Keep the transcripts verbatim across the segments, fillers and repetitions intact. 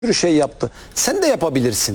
sürü şey yaptı. Sen de yapabilirsin.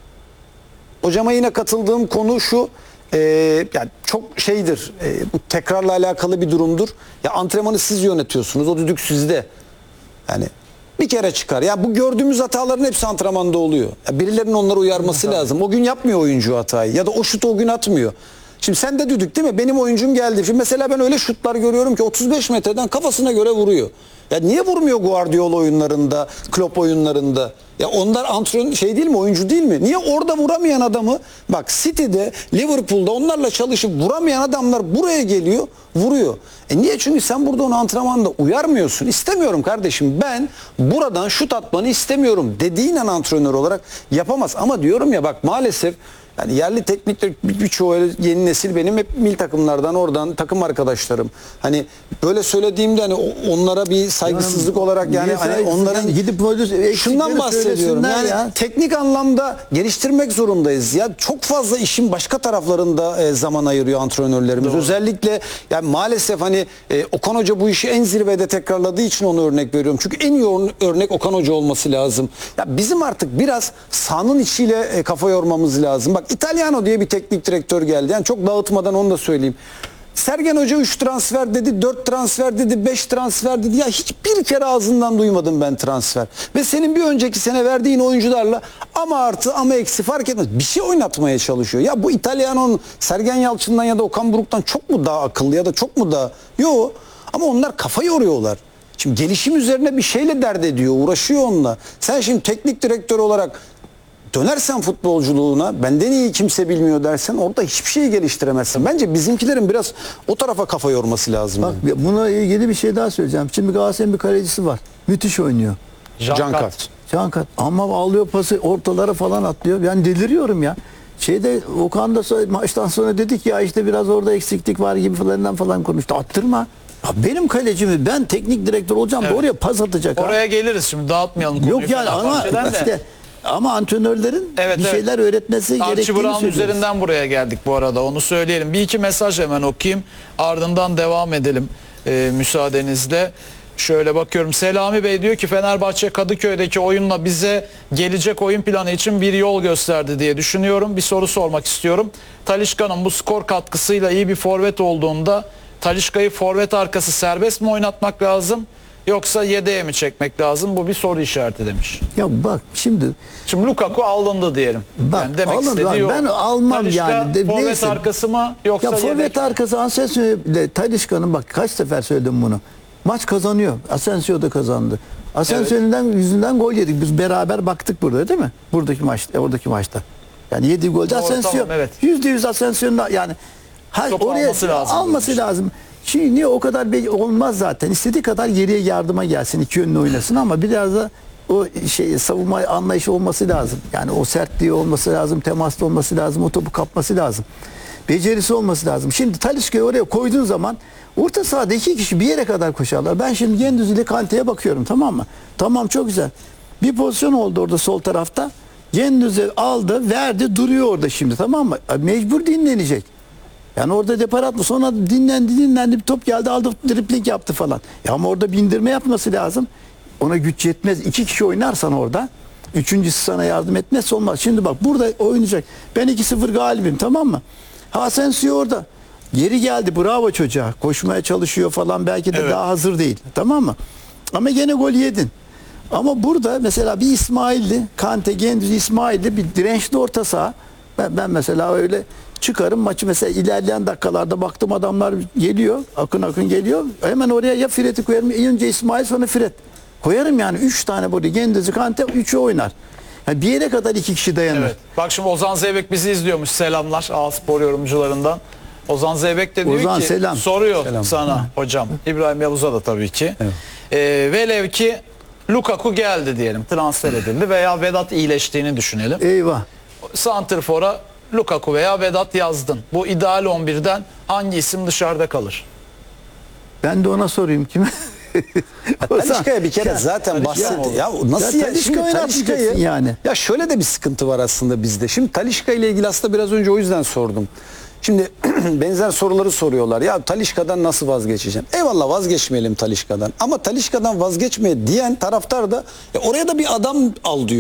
Hocama yine katıldığım konu şu. E, yani çok şeydir. E, bu tekrarla alakalı bir durumdur. Ya antrenmanı siz yönetiyorsunuz. O düdük sizde. Yani bir kere çıkar. Ya bu gördüğümüz hataların hepsi antrenmanda oluyor. Ya birilerinin onları uyarması Hı, lazım. O gün yapmıyor oyuncu hatayı. Ya da o şutu o gün atmıyor. Şimdi sen de düdük değil mi? Benim oyuncum geldi. Şimdi mesela ben öyle şutlar görüyorum ki otuz beş metreden kafasına göre vuruyor. Ya niye vurmuyor Guardiola oyunlarında, Klopp oyunlarında? Ya onlar antrenör şey değil mi? Oyuncu değil mi? Niye orada vuramayan adamı, bak City'de, Liverpool'da onlarla çalışıp vuramayan adamlar buraya geliyor, vuruyor. E niye? Çünkü sen burada onu antrenmanda uyarmıyorsun. İstemiyorum kardeşim. Ben buradan şut atmanı istemiyorum dediğin an antrenör olarak yapamaz. Ama diyorum ya bak maalesef yani yerli teknikler birçoğu yeni nesil benim hep milli takımlardan oradan takım arkadaşlarım. Hani böyle söylediğimde hani onlara bir saygısızlık yani, olarak yani hani onların gidip şundan bahsediyorum. Yani ya. Teknik anlamda geliştirmek zorundayız. Ya çok fazla işin başka taraflarında e, zaman ayırıyor antrenörlerimiz. Doğru. Özellikle yani maalesef hani e, Okan Hoca bu işi en zirvede tekrarladığı için onu örnek veriyorum. Çünkü en iyi örnek Okan Hoca olması lazım. Ya bizim artık biraz sahanın içiyle e, kafa yormamız lazım. Bak İtalyano diye bir teknik direktör geldi. Yani çok dağıtmadan onu da söyleyeyim. Sergen Hoca üç transfer dedi, dört transfer dedi, beş transfer dedi. Ya hiçbir kere ağzından duymadım ben transfer. Ve senin bir önceki sene verdiğin oyuncularla ama artı ama eksi fark etmez. Bir şey oynatmaya çalışıyor. Ya bu İtalyano'nun Sergen Yalçın'dan ya da Okan Buruk'tan çok mu daha akıllı ya da çok mu daha? Yok. Ama onlar kafa yoruyorlar. Şimdi gelişim üzerine bir şeyle dert ediyor, uğraşıyor onunla. Sen şimdi teknik direktör olarak dönersen futbolculuğuna benden iyi kimse bilmiyor dersen orada hiçbir şeyi geliştiremezsin. Bence bizimkilerin biraz o tarafa kafa yorması lazım. Bak yani. Buna ilgili bir şey daha söyleyeceğim. Şimdi Galatasaray'ın bir kalecisi var. Müthiş oynuyor. Cankat. Cankat. Ama alıyor pası ortalara falan atlıyor. Ben deliriyorum ya. Şeyde Okan da maçtan sonra dedik ya işte biraz orada eksiklik var gibi falandan falan konuştu. Attırma. Ya benim kalecimi ben teknik direktör olacağım evet. da oraya pas atacak. Oraya ha. geliriz şimdi dağıtmayalım konuyu. Yok yani ama işte ama antrenörlerin evet, bir şeyler evet. öğretmesi Archie gerektiğini Brown söylüyoruz. üzerinden buraya geldik bu arada onu söyleyelim. Bir iki mesaj hemen okuyayım ardından devam edelim e, müsaadenizle. Şöyle bakıyorum. Selami Bey diyor ki Fenerbahçe Kadıköy'deki oyunla bize gelecek oyun planı için bir yol gösterdi diye düşünüyorum. Bir soru sormak istiyorum. Talisca'nın bu skor katkısıyla iyi bir forvet olduğunda Talisca'yı forvet arkası serbest mi oynatmak lazım? Yoksa yedeğe mi çekmek lazım? Bu bir soru işareti demiş. Ya bak şimdi. Şimdi Lukaku alındı diyelim. Bak yani demek alındı. istediği Ben o. almam Talisca, yani. De, forvet neyse. arkası mı yoksa ya forvet yedek arkası Asensio ile Talisca'nın bak kaç sefer söyledim bunu. Maç kazanıyor. Asensio da kazandı. Asensio'nun evet. yüzünden gol yedik. Biz beraber baktık burada değil mi? Buradaki maçta, oradaki maçta. Yani yedi golde Asensio. Tamam, evet. yüzde yüz Asensio'nun yani ha, oraya alması lazım. Alması lazım. Şimdi niye o kadar be olmaz zaten. İstediği kadar geriye yardıma gelsin, iki yönlü oynasın ama biraz da o şey savunma anlayışı olması lazım. Yani o sertliği olması lazım, temaslı olması lazım, o topu kapması lazım. Becerisi olması lazım. Şimdi Talisca'yı oraya koyduğun zaman orta sahada iki kişi bir yere kadar koşarlar. Ben şimdi Gündüz ile Kante'ye bakıyorum, tamam mı? Tamam, çok güzel. Bir pozisyon oldu orada sol tarafta. Gündüz'ü aldı, verdi, duruyor orada şimdi, tamam mı? Mecbur dinlenecek. Yani orada depar atma. Sonra dinlendi dinlendi bir top geldi aldı dribling yaptı falan. Ya ama orada bindirme yapması lazım. Ona güç yetmez. İki kişi oynarsan orada. Üçüncüsü sana yardım etmezse olmaz. Şimdi bak burada oynayacak. Ben iki sıfır galibim, tamam mı? Asensio orada. Geri geldi, bravo çocuğa. Koşmaya çalışıyor falan, belki de evet. daha hazır değil. Tamam mı? Ama gene gol yedin. Ama burada mesela bir İsmail'li, Kante, Gündüz, İsmail'li bir dirençli orta saha. Ben, ben mesela öyle çıkarım maçı mesela ilerleyen dakikalarda baktım adamlar geliyor, akın akın geliyor. Hemen oraya ya Fred'i koyarım, önce İsmail sonra Fred. Koyarım yani üç tane burada Gündüz'ü Kante üçü oynar. Yani bir yere kadar iki kişi dayanır. Evet. Bak şimdi Ozan Zeybek bizi izliyormuş. Selamlar A-Spor yorumcularından. Ozan Zeybek de diyor Ozan, ki selam. soruyor selam. sana ha. hocam. İbrahim Yavuz'a da tabii ki. Evet. Ee, velev ki Lukaku geldi diyelim, transfer edildi veya Vedat iyileştiğini düşünelim. Eyvah. Santrfor'a Lukaku veya Vedat yazdın. Bu ideal on birden hangi isim dışarıda kalır? Ben de ona sorayım kime? Talisca'ya bir kere ya, zaten bahsetti. Ya nasıl ya? Talisca'yı Talisca'yı yani. Ya şöyle de bir sıkıntı var aslında bizde. Şimdi Talisca ile ilgili aslında biraz önce o yüzden sordum. Şimdi benzer soruları soruyorlar. Ya Talisca'dan nasıl vazgeçeceğim? Eyvallah, vazgeçmeyelim Talisca'dan. Ama Talisca'dan vazgeçmeye diyen taraftar da e, oraya da bir adam al diyor.